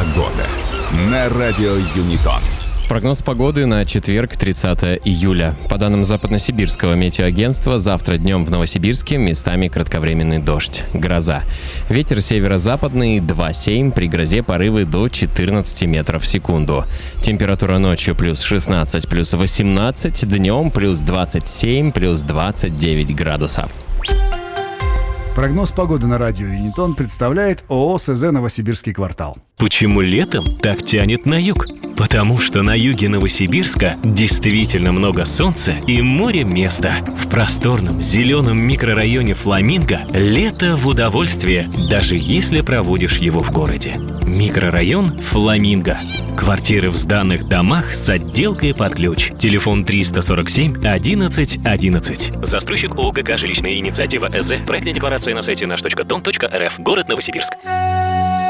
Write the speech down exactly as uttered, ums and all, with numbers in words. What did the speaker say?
Погода на радио Юнитон. Прогноз погоды на четверг, тридцатое июля. По данным Западносибирского метеоагентства, завтра днем в Новосибирске местами кратковременный дождь, гроза. Ветер северо-западный два семь, при грозе порывы до четырнадцать метров в секунду. Температура ночью плюс шестнадцать, плюс восемнадцать, днем плюс двадцать семь, плюс двадцать девять градусов. Прогноз погоды на радио Юнитон представляет ООО СЗ «Новосибирский квартал». Почему летом так тянет на юг? Потому что на юге Новосибирска действительно много солнца и море места. В просторном зеленом микрорайоне Фламинго лето в удовольствие, даже если проводишь его в городе. Микрорайон Фламинго. Квартиры в сданных домах с отделкой под ключ. Телефон триста сорок семь одиннадцать одиннадцать. Застройщик ООО ГК «Жилищная инициатива СЗ». Проектная декларация на сайте наш точка дом точка эр эф. Город Новосибирск.